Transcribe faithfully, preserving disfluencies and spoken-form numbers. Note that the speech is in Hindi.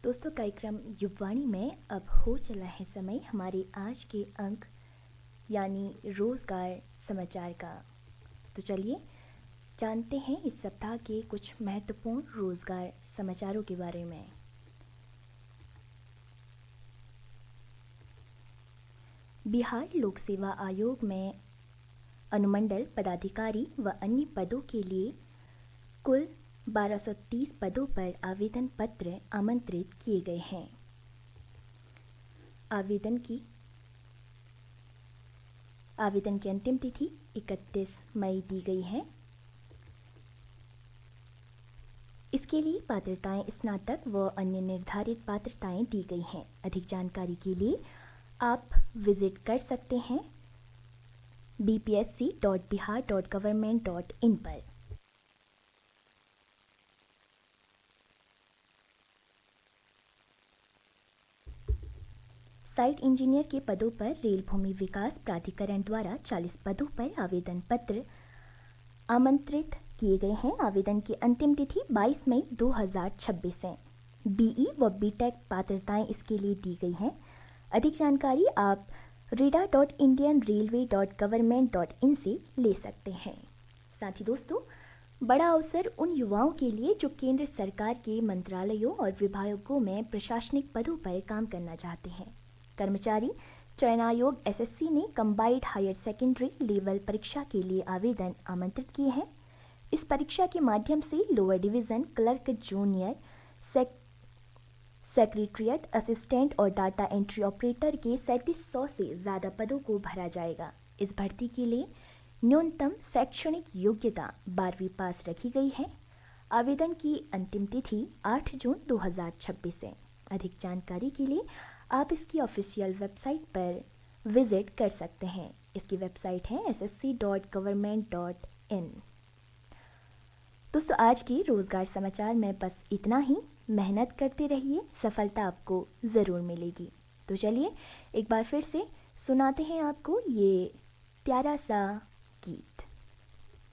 दोस्तों, कार्यक्रम युववाणी में अब हो चला है समय हमारे आज के अंक यानी रोज़गार समाचार का। तो चलिए जानते हैं इस सप्ताह के कुछ महत्वपूर्ण रोज़गार समाचारों के बारे में। बिहार लोक सेवा आयोग में अनुमंडल पदाधिकारी व अन्य पदों के लिए कुल बारह सौ तीस पदों पर आवेदन पत्र आमंत्रित किए गए हैं। आवेदन की आवेदन की अंतिम तिथि इकतीस मई दी गई है। इसके लिए पात्रताएं स्नातक व अन्य निर्धारित पात्रताएं दी गई हैं। अधिक जानकारी के लिए आप विजिट कर सकते हैं B P S C dot Bihar dot government dot in पर। साइट इंजीनियर के पदों पर रेल भूमि विकास प्राधिकरण द्वारा चालीस पदों पर आवेदन पत्र आमंत्रित किए गए हैं। आवेदन की अंतिम तिथि बाईस मई दो हज़ार छब्बीस है। बीई व बीटेक पात्रताएं इसके लिए दी गई हैं। अधिक जानकारी आप रीडा dot Indian railway dot government dot in से ले सकते हैं। साथ ही दोस्तों, बड़ा अवसर उन युवाओं के लिए जो केंद्र सरकार के मंत्रालयों और विभागों में प्रशासनिक पदों पर काम करना चाहते हैं। कर्मचारी चयन आयोग एस एस सी ने कंबाइंड हायर सेकेंडरी लेवल परीक्षा के लिए आवेदन आमंत्रित किए हैं। इस परीक्षा के माध्यम से लोअर डिवीजन क्लर्क, जूनियर सेक, सेक्रेटरिएट असिस्टेंट और डाटा एंट्री ऑपरेटर के सैंतीस सौ से ज़्यादा पदों को भरा जाएगा। इस भर्ती के लिए न्यूनतम शैक्षणिक योग्यता बारहवीं पास रखी गई है। आवेदन की अंतिम तिथि आठ जून दो हज़ार छब्बीस है। अधिक जानकारी के लिए आप इसकी ऑफिशियल वेबसाइट पर विजिट कर सकते हैं। इसकी वेबसाइट है S S C dot government dot in. दोस्तों, आज के रोज़गार समाचार में बस इतना ही। मेहनत करते रहिए, सफलता आपको ज़रूर मिलेगी। तो चलिए एक बार फिर से सुनाते हैं आपको ये प्यारा सा गीत।